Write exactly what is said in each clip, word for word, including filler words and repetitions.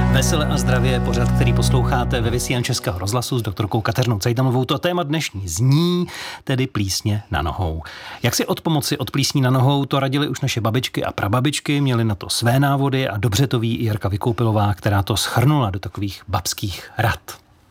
Vesele a zdravě je pořad, který posloucháte ve vysílání Českého rozhlasu s doktorkou Kateřinou Cajdamovou. To téma dnešní zní, tedy plísně na nohou. Jak si od pomoci od plísní na nohou, to radili už naše babičky a prababičky, měli na to své návody a dobře to ví i Jarka Vykoupilová, která to shrnula do takových babských rad.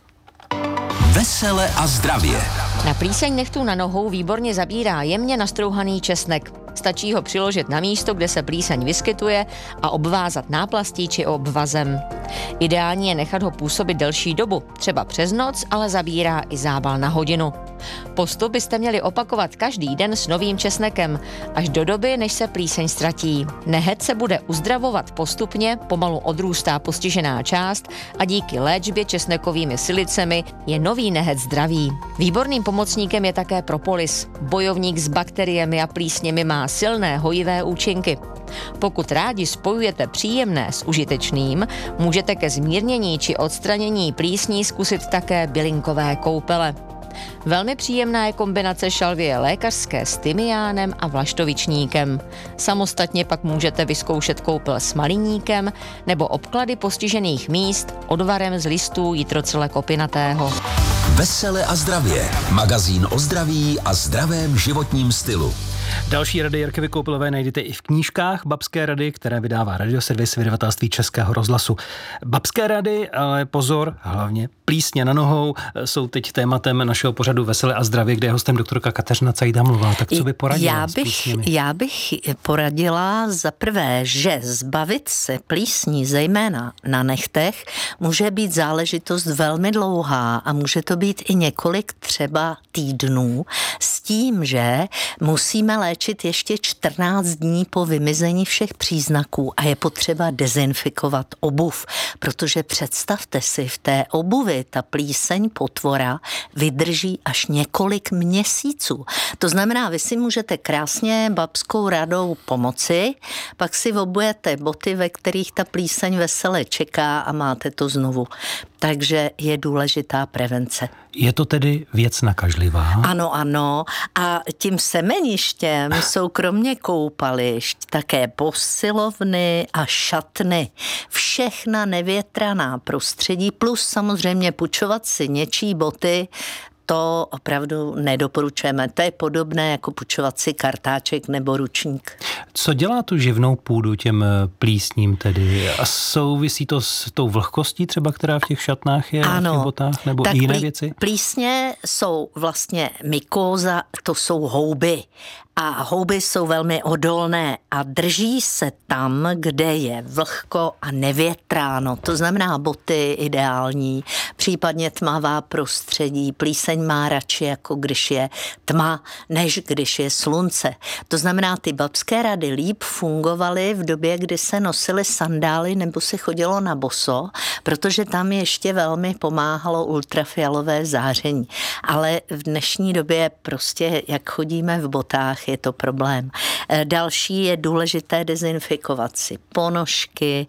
Vesele a zdravě. Na plíseň nechtů na nohou výborně zabírá jemně nastrouhaný česnek. Stačí ho přiložit na místo, kde se plíseň vyskytuje a obvázat náplastí či obvazem. Ideální je nechat ho působit delší dobu, třeba přes noc, ale zabírá i zábal na hodinu. Postup byste měli opakovat každý den s novým česnekem, až do doby, než se plíseň ztratí. Nehet se bude uzdravovat postupně, pomalu odrůstá postižená část a díky léčbě česnekovými silicemi je nový nehet zdravý. Výborným pomocníkem je také propolis. Bojovník s bakteriemi a plísněmi má silné hojivé účinky. Pokud rádi spojujete příjemné s užitečným, můžete ke zmírnění či odstranění plísní zkusit také bylinkové koupele. Velmi příjemná je kombinace šalvěje lékařské s tymiánem a vlaštovičníkem. Samostatně pak můžete vyzkoušet koupel s maliníkem nebo obklady postižených míst odvarem z listů jitrocele kopinatého. Vesele a zdravě. Magazín o zdraví a zdravém životním stylu. Další rady Jarky Vykoupilové najdete i v knížkách Babské rady, které vydává Radioservis vydavatelství Českého rozhlasu. Babské rady, ale pozor, hlavně plísně na nohou, jsou teď tématem našeho pořadu Vesele a zdravě, kde je hostem doktorka Kateřina Cajdamová. Tak co by poradila já bych, já bych poradila za prvé, že zbavit se plísní, zejména na nechtech, může být záležitost velmi dlouhá a může to být i několik třeba týdnů, s tím, že musíme léčit ještě čtrnáct dní po vymizení všech příznaků a je potřeba dezinfikovat obuv, protože představte si, v té obuvi ta plíseň potvora vydrží až několik měsíců. To znamená, vy si můžete krásně babskou radou pomoci, pak si obujete boty, ve kterých ta plíseň vesele čeká a máte to znovu. Takže je důležitá prevence. Je to tedy věc nakažlivá? Ano, ano. A tím semeništěm jsou kromě koupališť také posilovny a šatny. Všechna nevětraná prostředí, plus samozřejmě půjčovat si něčí boty, to opravdu nedoporučujeme. To je podobné jako půjčovat si kartáček nebo ručník. Co dělá tu živnou půdu těm plísním tedy? A souvisí to s tou vlhkostí třeba, která v těch šatnách je, ano, v těch botách, nebo tak jiné plí, věci? Plísně jsou vlastně mykóza, to jsou houby. A houby jsou velmi odolné a drží se tam, kde je vlhko a nevětráno. To znamená boty ideální, případně tmavá prostředí. Plíseň má radši, jako když je tma, než když je slunce. To znamená, ty babské rady líp fungovaly v době, kdy se nosily sandály nebo se chodilo na boso, protože tam ještě velmi pomáhalo ultrafialové záření. Ale v dnešní době prostě, jak chodíme v botách, je to problém. Další je důležité dezinfikovat si ponožky,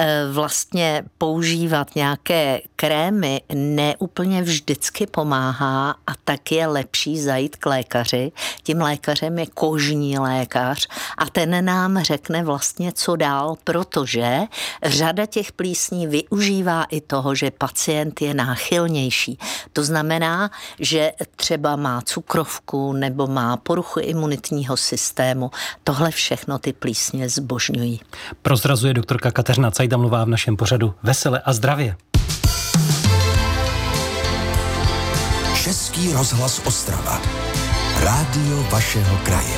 vlastně používat nějaké krémy neúplně vždycky pomáhá a tak je lepší zajít k lékaři. Tím lékařem je kožní lékař a ten nám řekne vlastně, co dál, protože řada těch plísní využívá i toho, že pacient je náchylnější. To znamená, že třeba má cukrovku nebo má poruchu imunitního systému. Tohle všechno ty plísně zbožňují. Prozrazuje doktorka Kateřina Cajdamová v našem pořadu Vesele a zdravě. Český rozhlas Ostrava. Rádio vašeho kraje.